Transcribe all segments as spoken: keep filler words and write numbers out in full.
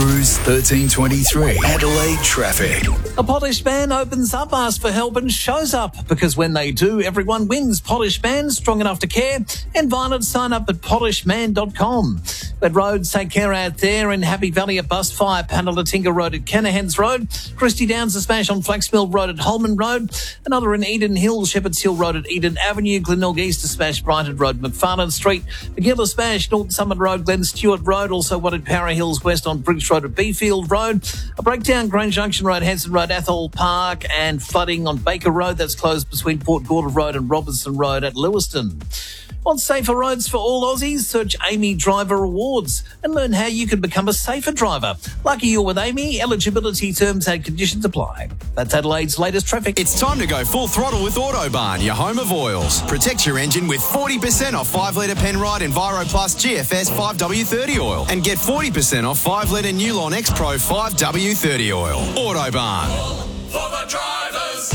Cruise thirteen twenty-three. Adelaide traffic. A polished man opens up, asks for help and shows up, because when they do, everyone wins. Polished Man, strong enough to care. And Violet, sign up at polished man dot com. But roads, take care out there in Happy Valley at Bus Fire, Panalatinga Road at Canahans Road, Christie Downs a smash on Flaxmill Road at Holman Road, another in Eden Hill, Shepherd's Hill Road at Eden Avenue, Glenelg East a smash, Brighton Road, McFarland Street, McGill smash, Norton Summit Road, Glen Stewart Road, also one at Para Hills West on Briggs Road at Beefield Road, a breakdown, Grange Junction Road, Hanson Road, Athol Park, and flooding on Baker Road, that's closed between Port Gorda Road and Robertson Road at Lewiston. Want safer roads for all Aussies? Search Amy Driver Awards and learn how you can become a safer driver. Lucky you're with Amy. Eligibility terms and conditions apply. That's Adelaide's latest traffic. It's time to go full throttle with Autobarn, your home of oils. Protect your engine with forty percent off five litre Penrite Enviro Plus G F S five W thirty oil. And get forty percent off five litre Newlon X Pro five W thirty oil. Autobarn. For the drivers.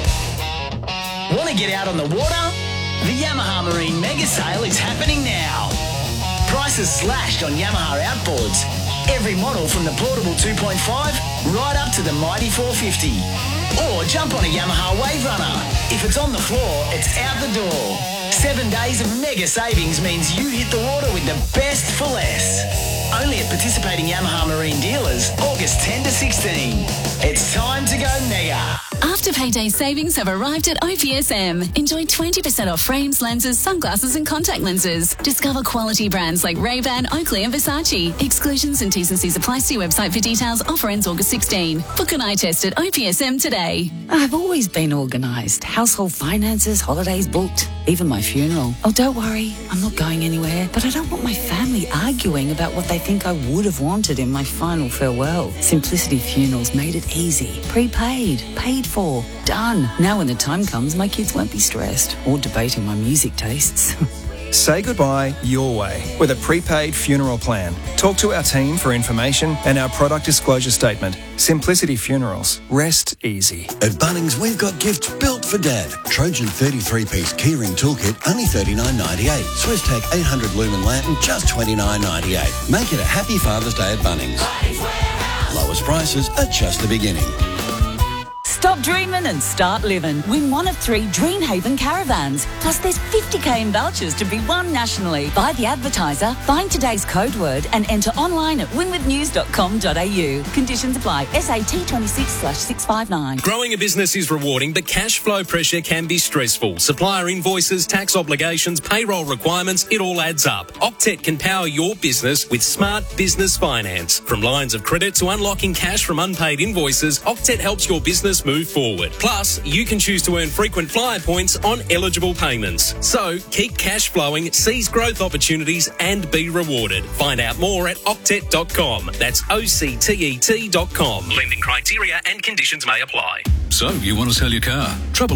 Want to get out on the water? The Yamaha Marine Mega Sale is happening now. Prices slashed on Yamaha outboards. Every model from the portable two point five right up to the mighty four fifty. Or jump on a Yamaha Wave Runner. If it's on the floor, it's out the door. Seven days of mega savings means you hit the water with the best for less. Only at participating Yamaha Marine dealers, August tenth to sixteenth. It's time to go mega. Afterpay Day savings have arrived at O P S M. Enjoy twenty percent off frames, lenses, sunglasses and contact lenses. Discover quality brands like Ray-Ban, Oakley and Versace. Exclusions and T's and C's apply. See website for details. Offer ends August sixteenth. Book an eye test at O P S M today. I've always been organised. Household finances, holidays booked, even my funeral. Oh, don't worry, I'm not going anywhere. But I don't want my family arguing about what they think I would have wanted in my final farewell. Simplicity Funerals made it easy. Prepaid, paid for, done. Now when the time comes, my kids won't be stressed or debating my music tastes. Say goodbye your way with a prepaid funeral plan. Talk to our team for information and our product disclosure statement. Simplicity Funerals. Rest easy. At Bunnings, we've got gifts built for Dad. Trojan thirty-three piece keyring toolkit, only thirty-nine ninety-eight. SwissTech eight hundred lumen lantern, just twenty-nine ninety-eight. Make it a happy Father's Day at Bunnings. Lowest prices are just the beginning. Stop dreaming and start living. Win one of three Dreamhaven caravans. Plus there's fifty k in vouchers to be won nationally. Buy the advertiser, find today's code word and enter online at winwood news dot com dot a u. Conditions apply. S A T twenty-six slash six five nine. Growing a business is rewarding, but cash flow pressure can be stressful. Supplier invoices, tax obligations, payroll requirements, it all adds up. Octet can power your business with smart business finance. From lines of credit to unlocking cash from unpaid invoices, Octet helps your business move forward. Plus, you can choose to earn frequent flyer points on eligible payments. So, keep cash flowing, seize growth opportunities and be rewarded. Find out more at octet dot com. That's O C T E T dot com. Lending criteria and conditions may apply. So, you want to sell your car? Trouble